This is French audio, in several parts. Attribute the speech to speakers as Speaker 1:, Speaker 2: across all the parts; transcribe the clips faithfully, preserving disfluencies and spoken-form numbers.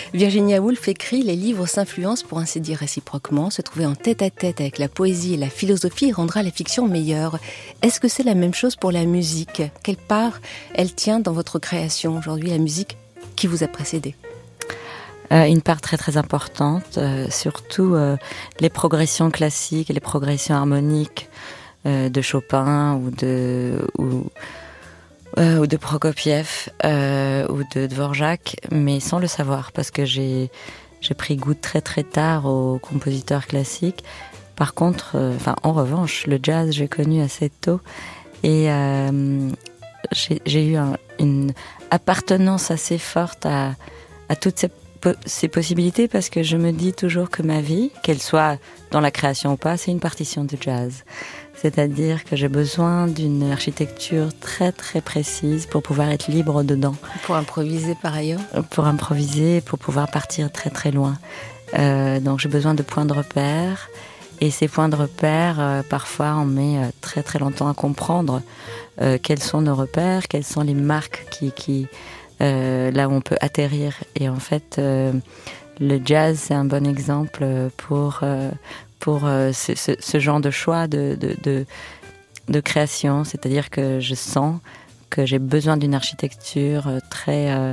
Speaker 1: Virginia Woolf écrit « Les livres s'influencent pour ainsi dire réciproquement. Se trouver en tête-à-tête avec la poésie et la philosophie rendra la fiction meilleure. » Est-ce que c'est la même chose pour la musique ? Quelle part elle tient dans votre création aujourd'hui, la musique qui vous a précédé ?
Speaker 2: Euh, une part très très importante, euh, surtout euh, les progressions classiques et les progressions harmoniques euh, de Chopin ou de ou, euh, ou de Prokofiev euh, ou de Dvorak, mais sans le savoir, parce que j'ai j'ai pris goût très très tard aux compositeurs classiques. Par contre, euh, enfin en revanche, le jazz j'ai connu assez tôt et euh, j'ai, j'ai eu un, une appartenance assez forte à à toutes ces ces possibilités, parce que je me dis toujours que ma vie, qu'elle soit dans la création ou pas, c'est une partition de jazz. C'est-à-dire que j'ai besoin d'une architecture très très précise pour pouvoir être libre dedans.
Speaker 1: Pour improviser par ailleurs ?
Speaker 2: Pour improviser, pour pouvoir partir très très loin. Euh, donc j'ai besoin de points de repère. Et ces points de repère, euh, parfois on met euh, très très longtemps à comprendre euh, quels sont nos repères, quelles sont les marques qui... qui Euh, là où on peut atterrir. Et en fait, euh, le jazz, c'est un bon exemple pour, euh, pour euh, ce, ce, ce genre de choix de, de, de, de création. C'est-à-dire que je sens que j'ai besoin d'une architecture très euh,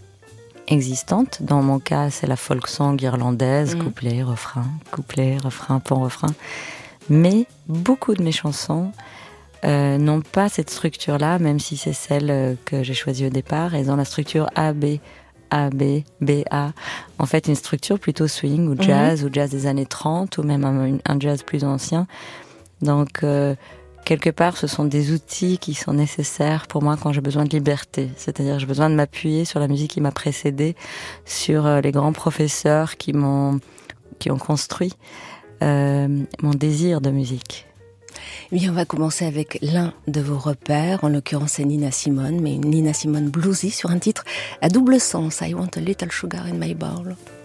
Speaker 2: existante. Dans mon cas, c'est la folk song irlandaise, mmh. couplet, refrain, couplet, refrain, pont, refrain. Mais beaucoup de mes chansons Euh, n'ont pas cette structure-là, même si c'est celle euh, que j'ai choisie au départ. Elles ont la structure A B, A B, B A. En fait, une structure plutôt swing ou jazz, mmh. ou jazz des années trente, ou même un, un jazz plus ancien. Donc, euh, quelque part, ce sont des outils qui sont nécessaires pour moi quand j'ai besoin de liberté. C'est-à-dire, j'ai besoin de m'appuyer sur la musique qui m'a précédée, sur euh, les grands professeurs qui m'ont, qui ont construit euh, mon désir de musique.
Speaker 1: Eh bien, on va commencer avec l'un de vos repères, en l'occurrence c'est Nina Simone, mais une Nina Simone bluesy sur un titre à double sens, I Want a Little Sugar in My Bowl.